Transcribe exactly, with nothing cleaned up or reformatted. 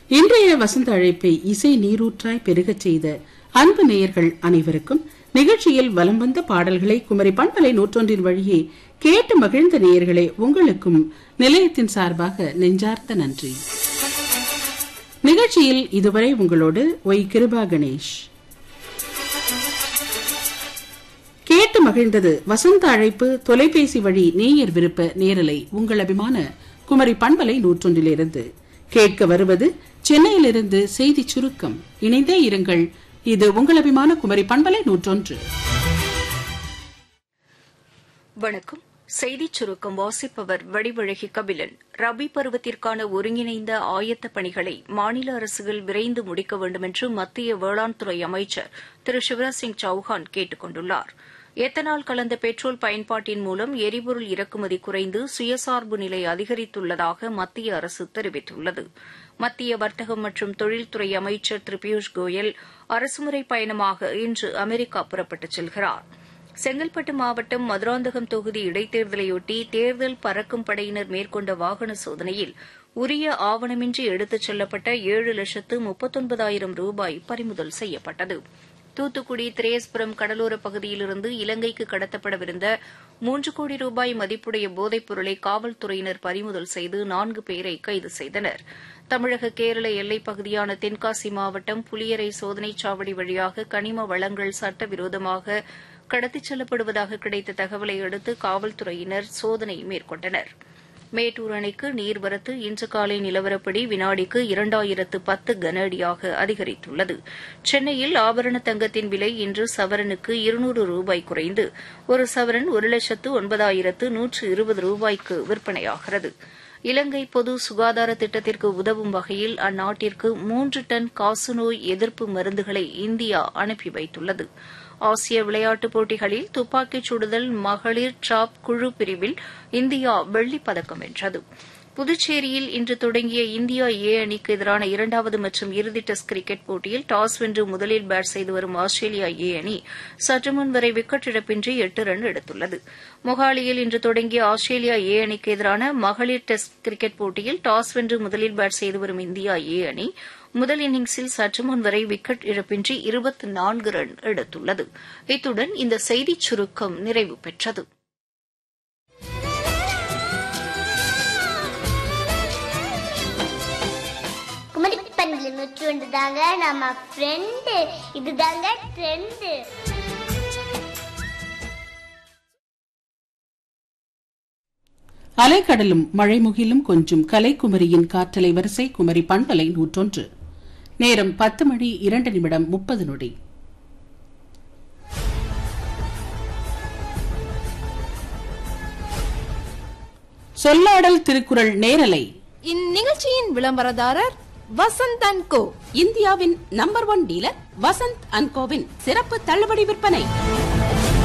இன்றைய வசந்த அழைப்பை இசை நீரூற்றாய் பெருகச் செய்த அன்பு நேயர்கள் அனைவருக்கும் நிகழ்ச்சியில் வலம் வந்த பாடல்களை குமரி பண்பலை நூற்றொன்றின் வழியே கேட்டு மகிழ்ந்த நேயர்களே உங்களுக்கும் நிலையத்தின் சார்பாக நெஞ்சார்த்த நன்றி. நிகழ்ச்சியில் இதுவரை உங்களோடு ஒய் கிருபா கணேஷ். கேட்டு மகிழ்ந்தது வசந்த அழைப்பு தொலைபேசி வழி நேயர் விருப்ப நேரலை உங்கள் அபிமான குமரி பண்பலை நூற்றொன்றிலிருந்து. கேட்க வருவது சென்னையிலிருந்து செய்தி சுருக்கம். இணைந்தே இருங்கள், இது உங்கள் அபிமான குமரி பண்பலை நூற்றொன்று. வணக்கம். செய்திச் சுருக்கம் வாசிப்பவர் வடிவழகி கபிலன். ரபி பருவத்திற்கான ஒருங்கிணைந்த ஆயத்த பணிகளை மாநில அரசுகள் விரைந்து முடிக்க வேண்டுமென்று மத்திய வேளாண் துறை அமைச்சர் திரு சிவராஜ் சிங் சௌஹான் கேட்டுக் கொண்டுள்ளார். எத்தனால் கலந்த பெட்ரோல் பயன்பாட்டின் மூலம் எரிபொருள் இறக்குமதி குறைந்து சுயசார்பு நிலை அதிகரித்துள்ளதாக மத்திய அரசு தெரிவித்துள்ளது. மத்திய வர்த்தகம் மற்றும் தொழில்துறை அமைச்சர் திரு பியூஷ் கோயல் அரசுமுறை பயணமாக இன்று அமெரிக்கா புறப்பட்டுச் செல்கிறார். செங்கல்பட்டு மாவட்டம் மதுராந்தகம் தொகுதி இடைத்தேர்தலையொட்டி தேர்தல் பறக்கும் படையினர் மேற்கொண்ட வாகன சோதனையில் உரிய ஆவணமின்றி எடுத்துச் செல்லப்பட்ட ஏழு லட்சத்து முப்பத்தொன்பதாயிரம் ரூபாய் பறிமுதல் செய்யப்பட்டது. தூத்துக்குடி திரேஸ்புரம் கடலோரப் பகுதியிலிருந்து இலங்கைக்கு கடத்தப்படவிருந்த மூன்று கோடி ரூபாய் மதிப்புடைய போதைப் பொருளை காவல்துறையினர் பறிமுதல் செய்து நான்கு பேரை கைது செய்தனர். தமிழக கேரள எல்லைப் பகுதியான தென்காசி மாவட்டம் புலியரை சோதனைச் சாவடி வழியாக கனிம வளங்கள் சட்டவிரோதமாக கடத்திச் செல்லப்படுவதாக கிடைத்த தகவலை அடுத்து காவல்துறையினர் சோதனை மேற்கொண்டனர். மேட்டூர் அணைக்கு நீர்வரத்து இன்று காலை நிலவரப்படி வினாடிக்கு இரண்டாயிரத்து பத்து கன அடியாக அதிகரித்துள்ளது. சென்னையில் ஆபரண தங்கத்தின் விலை இன்று சவரனுக்கு இருநூறு ரூபாய் குறைந்து ஒரு சவரன் ஒரு லட்சத்து ஒன்பதாயிரத்து நூற்று இருபது ரூபாய்க்கு விற்பனையாகிறது. இலங்கை பொது சுகாதார திட்டத்திற்கு உதவும் வகையில் அந்நாட்டிற்கு மூன்று டன் காசநோய் எதிர்ப்பு மருந்துகளை இந்தியா அனுப்பி வைத்துள்ளது. ஆசிய விளையாட்டுப் போட்டிகளில் துப்பாக்கிச் சுடுதல் மகளிர் டிராப் குழு பிரிவில் இந்தியா வெள்ளிப் பதக்கம் வென்றது. புதுச்சேரியில் இன்று தொடங்கிய இந்தியா ஏ அணிக்கு எதிரான இரண்டாவது மற்றும் இறுதி டெஸ்ட் கிரிக்கெட் போட்டியில் டாஸ் வென்று முதலில் பேட் செய்து வரும் ஆஸ்திரேலியா ஏ அணி சற்றுமுன் வரை விக்கெட் இழப்பின்றி எட்டு ரன் எடுத்துள்ளது. மொஹாலியில் இன்று தொடங்கிய ஆஸ்திரேலியா ஏ அணிக்கு எதிரான மகளிர் டெஸ்ட் கிரிக்கெட் போட்டியில் டாஸ் வென்று முதலில் பேட் செய்து வரும் இந்தியா ஏ அணி முதல் இன்னிங்ஸில் சற்றுமுன் வரை விக்கெட் இழப்பின்றி இருபத்தி நான்கு ரன் எடுத்துள்ளது. இத்துடன் இந்த செய்திச் சுருக்கம் நிறைவு பெற்றது. தாங்க நம்ம ஃப்ரெண்ட், இதுதாங்க ட்ரெண்ட். அலைக்கடலும் மழைமுகிலும் கொஞ்சம் கலைக்குமரியின் காற்றலை வரிசை குமரி பண்பலை நூற்றொன்று. நேரம் பத்து மணி இரண்டு நிமிடம் முப்பது நொடி. சொல்லாடல் திருக்குறள் நேரலை. இந்நிகழ்ச்சியின் விளம்பரதாரர் வசந்த் அண்ட் கோ, இந்தியாவின் number one dealer Vasanth and CoWIN சிறப்பு தள்ளுபடி விற்பனை.